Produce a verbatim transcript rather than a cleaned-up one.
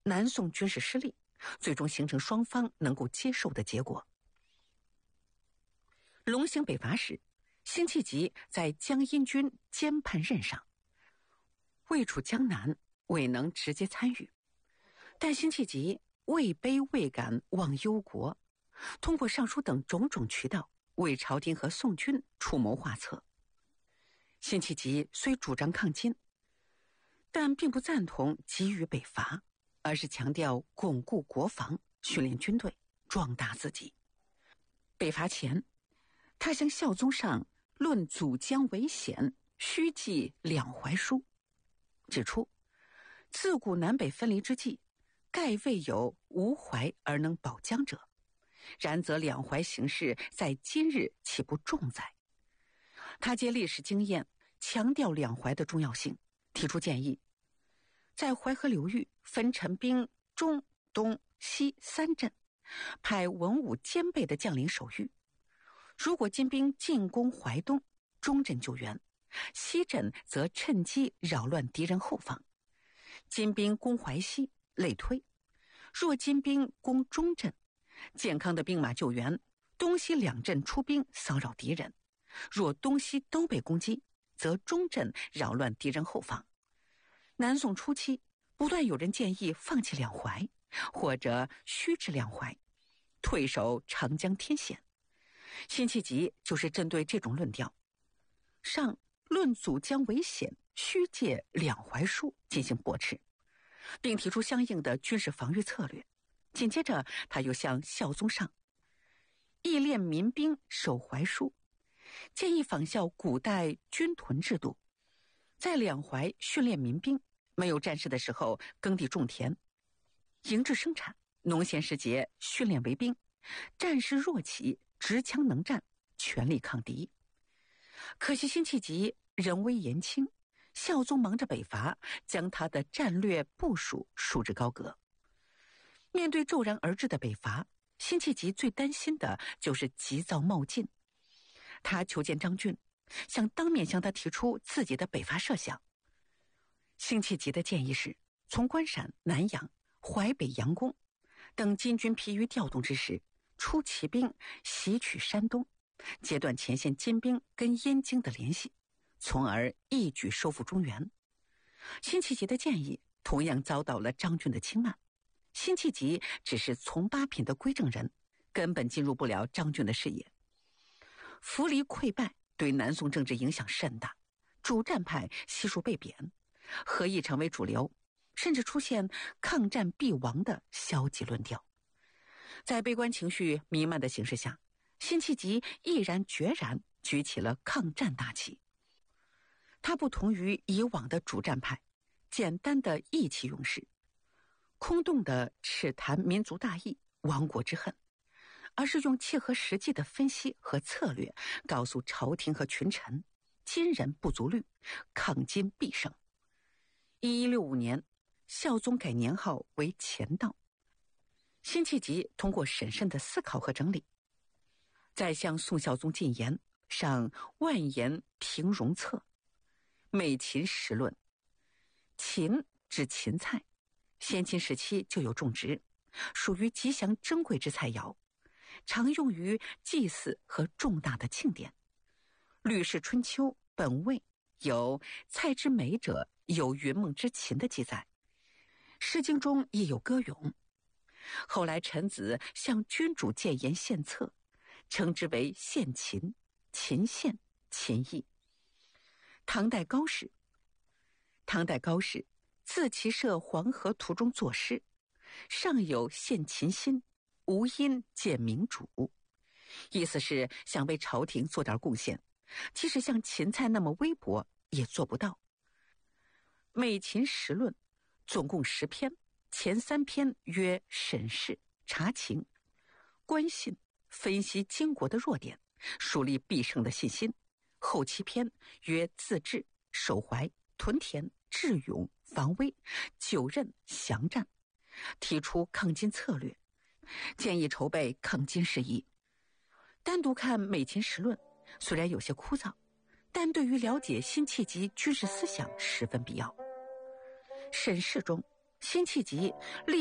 南宋军事失利，最终形成双方能够接受的结果。龙兴北伐时，辛弃疾在江阴军监判任上，位处江南，未能直接参与。但辛弃疾位卑未敢忘忧国，通过上书等种种渠道为朝廷和宋军出谋划策。辛弃疾虽主张抗金，但并不赞同急于北伐，而是强调巩固国防、训练军队、壮大自己。北伐前，他向孝宗上论阻江为险，须记两淮书，指出自古南北分离之际，盖未有无淮而能保江者，然则两淮形势在今日岂不重哉？他借历史经验强调两淮的重要性，提出建议，在淮河流域分陈兵中、东、西三镇，派文武兼备的将领守御。如果金兵进攻淮东，中镇救援，西镇则趁机扰乱敌人后方。金兵攻淮西，类推。若金兵攻中镇，健康的兵马救援，东西两镇出兵骚扰敌人。若东西都被攻击，则中镇扰乱敌人后方。南宋初期，不断有人建议放弃两淮，或者虚置两淮，退守长江天险。辛弃疾就是针对这种论调，上论阻江为险，虚借两淮书进行驳斥，并提出相应的军事防御策略。紧接着他又向孝宗上意练民兵守淮书，建议仿效古代军屯制度，在两淮训练民兵，没有战事的时候耕地种田，营制生产，农闲时节训练为兵，战事若起，执枪能战，全力抗敌。可惜辛弃疾人微言轻，孝宗忙着北伐，将他的战略部署束之高阁。面对骤然而至的北伐，辛弃疾最担心的就是急躁冒进。他求见张俊，想当面向他提出自己的北伐设想。辛弃疾的建议是，从关陕、南阳、淮北杨公等金军疲于调动之时，出骑兵袭取山东，截断前线金兵跟燕京的联系，从而一举收复中原。辛弃疾的建议同样遭到了张俊的轻慢。辛弃疾只是从八品的归正人，根本进入不了张俊的视野。扶黎溃败对南宋政治影响甚大，主战派悉数被贬，何议成为主流，甚至出现抗战必亡的消极论调。在悲观情绪弥漫的形势下，辛弃疾毅然决然举起了抗战大旗。他不同于以往的主战派，简单的义气用事，空洞的只谈民族大义、亡国之恨，而是用切合实际的分析和策略，告诉朝廷和群臣，金人不足虑，抗金必胜。一一六五年，孝宗改年号为乾道。辛弃疾通过审慎的思考和整理，在向宋孝宗进言上万言平容策，美芹实论。芹指芹菜，先秦时期就有种植，属于吉祥珍贵之菜肴，常用于祭祀和重大的庆典。《吕氏春秋》本味有菜之美者，有云梦之芹的记载，《诗经》中亦有歌咏。后来臣子向君主谏言献策，称之为献芹、芹献、芹意。唐代高适，唐代高适自骑射黄河途中作诗，上有献芹心，无因见明主，意思是想为朝廷做点贡献，即使像芹菜那么微薄也做不到。美芹实论总共十篇，前三篇曰审视、查情、观信，分析金国的弱点，树立必胜的信心。后七篇曰自治、守淮、屯田、智勇、防微、九任、降战，提出抗金策略，建议筹备抗金事宜。单独看美芹实论，虽然有些枯燥，但对于了解辛弃疾军事思想十分必要。审视中， 辛弃疾立